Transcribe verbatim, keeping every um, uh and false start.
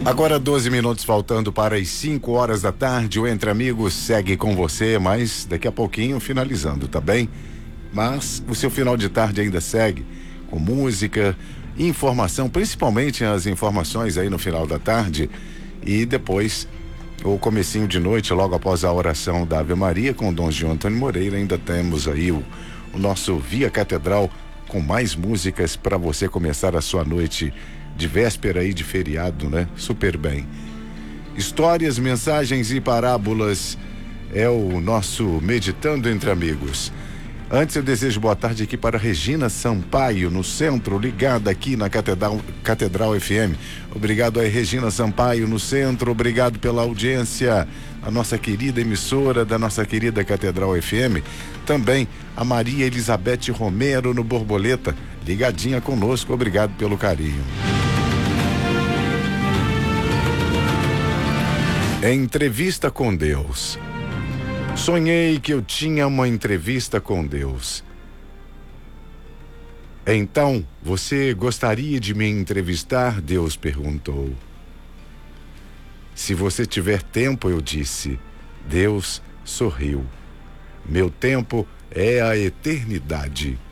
Agora doze minutos faltando para as cinco horas da tarde, o Entre Amigos segue com você, mas daqui a pouquinho finalizando, tá bem? Mas o seu final de tarde ainda segue com música, informação, principalmente as informações aí no final da tarde, e depois o comecinho de noite, logo após a oração da Ave Maria com Dom João Antônio Moreira, ainda temos aí o, o nosso Via Catedral com mais músicas para você começar a sua noite de véspera aí de feriado, né? Super bem. Histórias, mensagens e parábolas é o nosso Meditando Entre Amigos. Antes eu desejo boa tarde aqui para Regina Sampaio, no centro, ligada aqui na Catedral, Catedral F M. Obrigado aí, Regina Sampaio, no centro, obrigado pela audiência, a nossa querida emissora da nossa querida Catedral F M. Também a Maria Elizabeth Romero, no Borboleta, ligadinha conosco, obrigado pelo carinho. Entrevista com Deus. Sonhei que eu tinha uma entrevista com Deus. Então, você gostaria de me entrevistar? Deus perguntou. Se você tiver tempo, eu disse. Deus sorriu. Meu tempo é a eternidade.